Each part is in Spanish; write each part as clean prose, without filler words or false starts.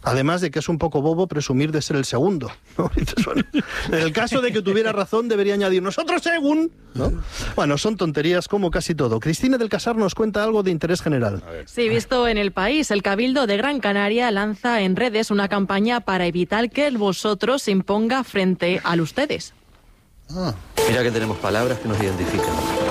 Además de que es un poco bobo presumir de ser el segundo, ¿no? Dices, bueno, en el caso de que tuviera razón, debería añadir nosotros según, ¿no? Bueno, son tonterías como casi todo. Cristina del Casar nos cuenta algo de interés general. Sí, visto en El País, el Cabildo de Gran Canaria lanza en redes una campaña para evitar que el vosotros se imponga frente al ustedes. Mira que tenemos palabras que nos identifican.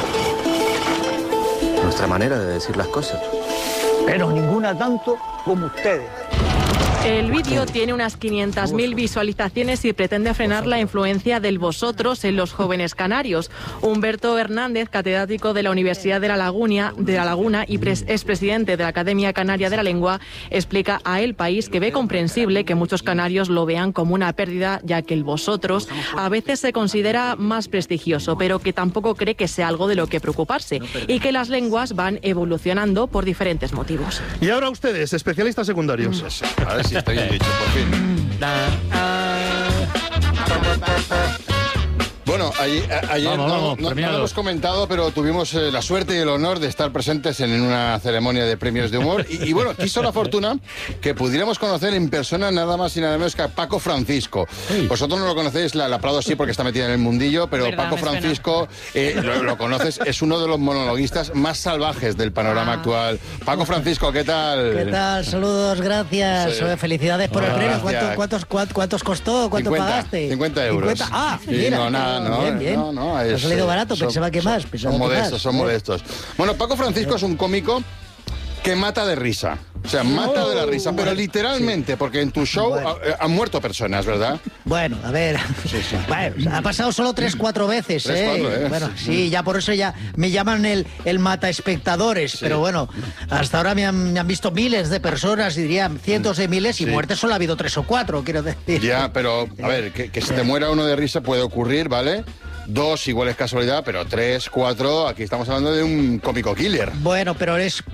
Nuestra manera de decir las cosas. Pero ninguna tanto como ustedes. El vídeo tiene unas 500.000 visualizaciones y pretende frenar la influencia del vosotros en los jóvenes canarios. Humberto Hernández, catedrático de la Universidad de la Laguna y expresidente de la Academia Canaria de la Lengua, explica a El País que ve comprensible que muchos canarios lo vean como una pérdida, ya que el vosotros a veces se considera más prestigioso, pero que tampoco cree que sea algo de lo que preocuparse y que las lenguas van evolucionando por diferentes motivos. Y ahora ustedes, especialistas secundarios. A ver si está bien dicho, por fin. Bueno, ayer no lo hemos comentado, pero tuvimos la suerte y el honor de estar presentes en una ceremonia de premios de humor. Y bueno, quiso la fortuna que pudiéramos conocer en persona nada más y nada menos que a Paco Francisco. Sí. Vosotros no lo conocéis, la aplaudo sí porque está metida en el mundillo, pero Paco Francisco, lo conoces, es uno de los monologuistas más salvajes del panorama actual. Paco Francisco, ¿qué tal? ¿Qué tal? Saludos, gracias. Sí. Felicidades por el premio. ¿Cuántos costó? ¿Cuánto 50, pagaste? 50 euros. 50. Ah, sí, mira. Bien. No, ha salido barato, pensaba que más. Son modestos. Bueno, Paco Francisco es un cómico que mata de risa. O sea, mata de la risa, pero literalmente, porque en tu show han muerto personas, ¿verdad? Bueno, a ver. Sí. Bueno, ha pasado solo 3-4 veces, 3-4, Bueno, sí, ya por eso ya me llaman el mata espectadores, sí. Pero bueno, hasta ahora me han visto miles de personas, dirían cientos de miles, y muertes solo ha habido 3 o 4, quiero decir. Ya, pero, a ver, que se te muera uno de risa puede ocurrir, ¿vale? 2 igual es casualidad, pero 3, 4, aquí estamos hablando de un cómico killer. Bueno, pero es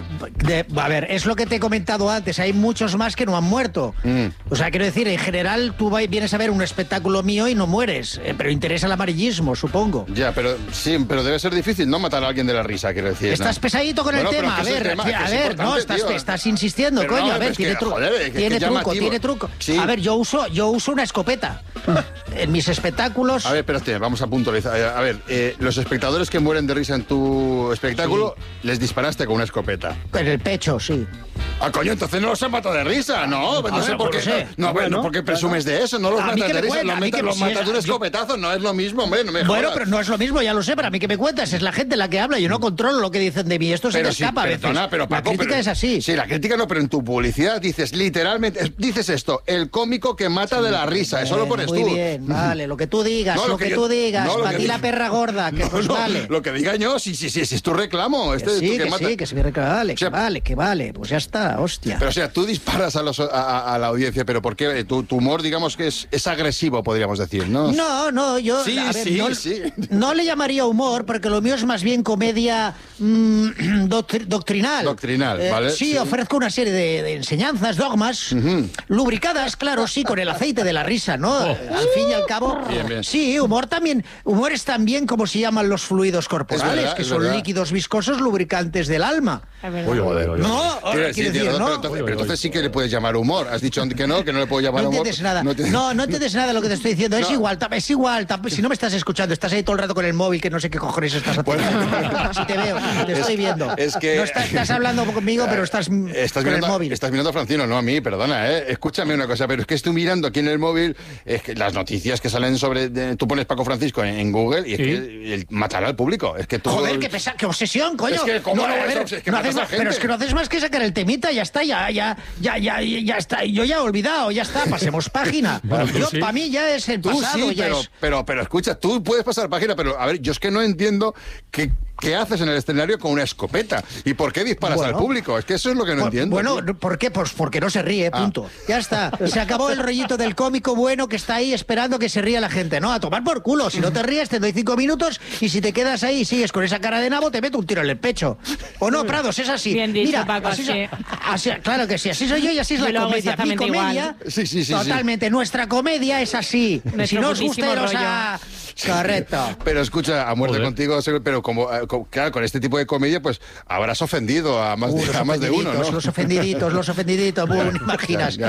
lo que te he comentado antes, hay muchos más que no han muerto. O sea, quiero decir, en general tú vienes a ver un espectáculo mío y no mueres, pero interesa el amarillismo, supongo. Ya, pero debe ser difícil no matar a alguien de la risa, quiero decir. Estás pesadito con el tema, a ver, estás insistiendo, pero coño, a ver, tiene truco. Sí. A ver, yo uso una escopeta en mis espectáculos. A ver, espérate, vamos a puntualizar. A ver, los espectadores que mueren de risa en tu espectáculo, les disparaste con una escopeta. En el pecho, sí. Ah, coño, entonces no los han matado de risa, ¿no? No sé por qué. No, porque presumes de eso, no los matas de risa, los matas de un escopetazo, no es lo mismo, hombre, no me jodas. Bueno, pero no es lo mismo, ya lo sé, pero a mí que me cuentas, es la gente la que habla, yo no controlo lo que dicen de mí, esto se me escapa a veces. Pero Paco, la crítica es así. Sí, la crítica no, pero en tu publicidad dices literalmente, dices esto, el cómico que mata de la risa, eso lo pones tú. Muy bien, vale, lo que tú digas, tú digas, para ti la perra gorda, que pues vale. Lo que diga yo, sí, es tu reclamo. Que es mi reclamo, que vale, pues ya está, hostia. Pero o sea, tú disparas a la audiencia, pero ¿por qué? Tu humor, digamos que es agresivo, podríamos decir, ¿no? No, yo no le llamaría humor, porque lo mío es más bien comedia doctrinal. ¿Vale? Sí, ofrezco una serie de enseñanzas, dogmas, lubricadas, claro, sí, con el aceite de la risa, ¿no? Al fin y al cabo. Bien. Sí, humor es también como se llaman los fluidos corporales, que son líquidos viscosos lubricantes del alma. Pero entonces sí que le puedes llamar humor. Has dicho que no le puedo llamar humor. No entiendes nada de lo que te estoy diciendo. Es igual. Si no me estás escuchando, estás ahí todo el rato con el móvil, que no sé qué cojones estás haciendo. Si te veo, te estoy viendo. Es que no estás hablando conmigo, pero estás con el móvil. Estás mirando a Francino, no a mí, perdona, Escúchame una cosa, pero es que estoy mirando aquí en el móvil, es que las noticias que salen tú pones Paco Francisco en Google y es que matará al público. Es que joder, qué obsesión, coño. Es que cómo pero es que no haces más que sacar el temita, ya está, ya está. Yo ya he olvidado, ya está, pasemos página. Para mí ya es el pasado. Sí, pero escucha, tú puedes pasar página, pero a ver, yo es que no entiendo ¿qué haces en el escenario con una escopeta? ¿Y por qué disparas al público? Es que eso es lo que no entiendo. Bueno, ¿por qué? Pues porque no se ríe, punto. Ya está. Se acabó el rollito del cómico bueno que está ahí esperando que se ría la gente. No, a tomar por culo. Si no te ríes, te doy 5 minutos y si te quedas ahí y sigues con esa cara de nabo, te meto un tiro en el pecho. ¿O no, Prados? Es así. Bien dicho, mira, Paco, así, claro que sí. Así soy yo y así es la comedia. Mi comedia, sí, totalmente. Nuestra comedia es así. Si no os gusta, correcto. Pero escucha, a muerte contigo, pero claro, con este tipo de comedia, pues habrás ofendido a más de uno, ¿no? Los ofendiditos, no imaginas.